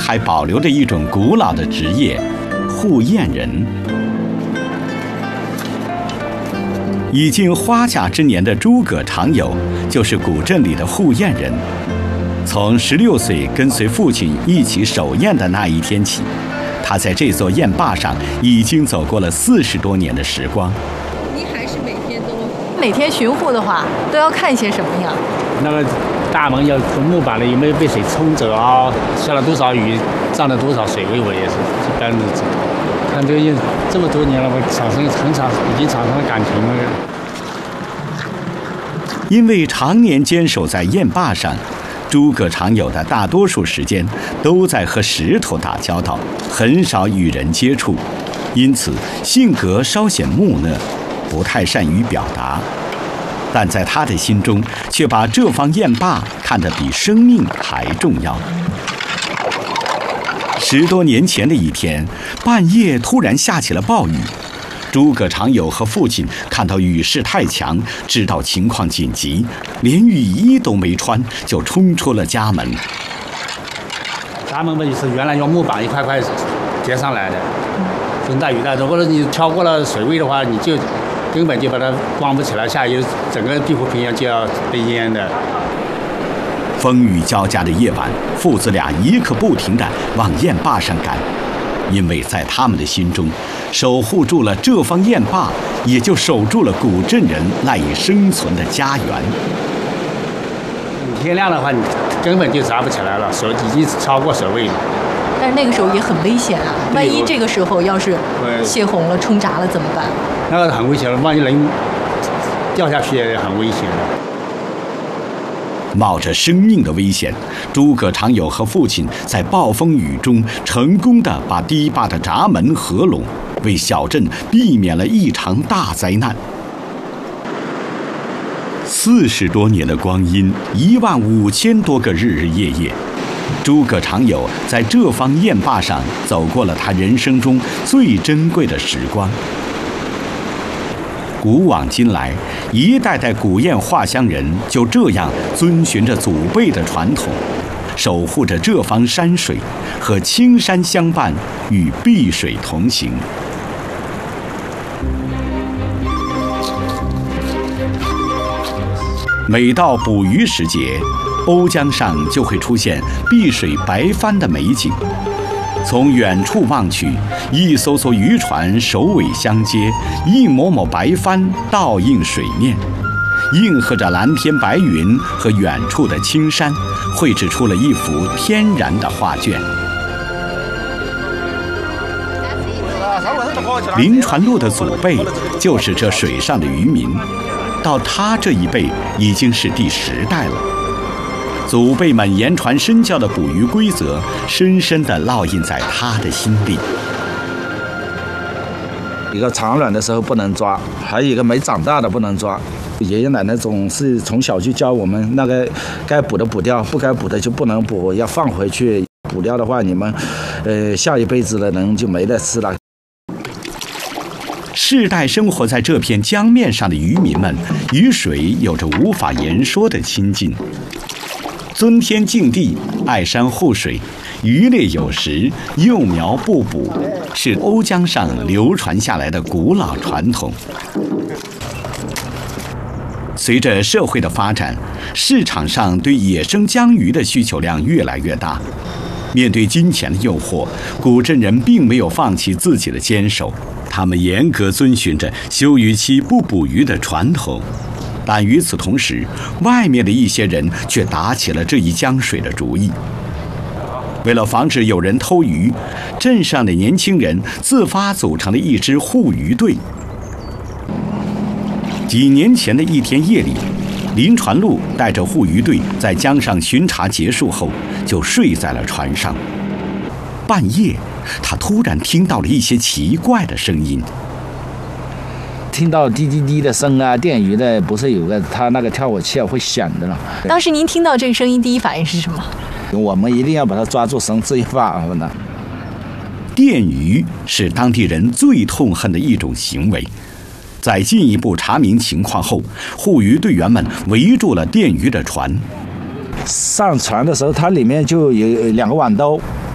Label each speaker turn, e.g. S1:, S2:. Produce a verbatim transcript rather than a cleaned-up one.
S1: 还保留着一种古老的职业——护堰人。已经花甲之年的诸葛长友，就是古镇里的护堰人。从十六岁跟随父亲一起守堰的那一天起，他在这座堰坝上已经走过了四十多年的时光。
S2: 你还是每天都
S3: 每天巡护的话，都要看些什么呀？
S4: 那个大门要木板了，有没有被水冲走啊？下了多少雨，涨了多少水位，我也是一般的知道。看这个堰这么多年了，我产生很产已经产生了感情了。
S1: 因为常年坚守在堰坝上，诸葛长友的大多数时间都在和石头打交道，很少与人接触，因此性格稍显木讷，不太善于表达。但在他的心中，却把这方堰坝看得比生命还重要。十多年前的一天，半夜突然下起了暴雨。诸葛长友和父亲看到雨势太强，知道情况紧急，连雨衣都没穿，就冲出了家门。
S4: 家门嘛，就是原来用木板一块块叠上来的，风大雨大，如果你超过了水位的话，你就根本就把它光不起来，下游整个碧湖平原就要被淹的。
S1: 风雨交加的夜晚，父子俩一刻不停地往堰坝上赶，因为在他们的心中，守护住了这方堰坝，也就守住了古镇人赖以生存的家园。
S4: 天亮的话，你根本就扎不起来了，手已经超过水位了。
S3: 但是那个时候也很危险啊，万一这个时候要是泄洪了、冲闸了怎么办？
S4: 那个很危险了，万一人掉下去也很危险的。
S1: 冒着生命的危险，诸葛长友和父亲在暴风雨中成功地把堤坝的闸门合拢，为小镇避免了一场大灾难。四十多年的光阴，一万五千多个日日夜夜，诸葛长友在这方堰坝上走过了他人生中最珍贵的时光。古往今来，一代代古堰画乡人就这样遵循着祖辈的传统，守护着这方山水，和青山相伴，与碧水同行。每到捕鱼时节，瓯江上就会出现碧水白帆的美景。从远处望去，一艘艘渔船首尾相接，一抹抹白帆倒映水面，映合着蓝天白云和远处的青山，绘制出了一幅天然的画卷。林传禄的祖辈就是这水上的渔民，到他这一辈已经是第十代了。祖辈们言传身教的捕鱼规则，深深地烙印在他的心里。
S5: 一个产卵的时候不能抓，还有一个没长大的不能抓。爷爷奶奶总是从小就教我们，那个该捕的捕掉，不该捕的就不能捕，要放回去。捕掉的话，你们，呃，下一辈子的人就没得吃了。
S1: 世代生活在这片江面上的渔民们，与水有着无法言说的亲近。尊天敬地，爱山护水，渔猎有时，幼苗不捕，是瓯江上流传下来的古老传统。随着社会的发展，市场上对野生江鱼的需求量越来越大。面对金钱的诱惑，古镇人并没有放弃自己的坚守，他们严格遵循着休渔期不捕鱼的传统。但与此同时，外面的一些人却打起了这一江水的主意。为了防止有人偷鱼，镇上的年轻人自发组成了一支护渔队。几年前的一天夜里，林传禄带着护渔队在江上巡查结束后，就睡在了船上。半夜，他突然听到了一些奇怪的声音。
S5: 听到滴滴滴的声啊，电鱼的不是有个它那个跳火器啊会响的了。
S3: 当时您听到这个声音，第一反应是什么？
S5: 我们一定要把它抓住绳子一发呢。
S1: 电鱼是当地人最痛恨的一种行为。在进一步查明情况后，护渔队员们围住了电鱼的船。
S5: 上船的时候，它里面就有两个网兜，